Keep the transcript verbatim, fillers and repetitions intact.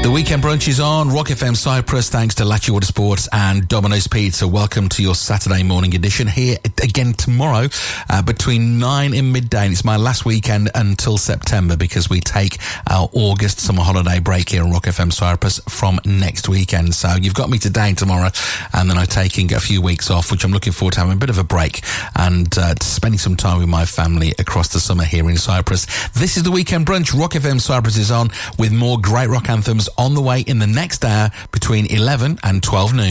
The Weekend Brunch is on Rock F M Cyprus, thanks to Latchy Water Sports and Domino's Pizza. Welcome to your Saturday morning edition, here again tomorrow uh, between nine and midday. And it's my last weekend until September, because we take our August summer holiday break here on Rock F M Cyprus from next weekend. So you've got me today and tomorrow, and then I'm taking a few weeks off, which I'm looking forward to having a bit of a break and uh, spending some time with my family across the summer here in Cyprus. This is The Weekend Brunch. Rock F M Cyprus is on with more great rock anthems on the way in the next hour between eleven and twelve noon.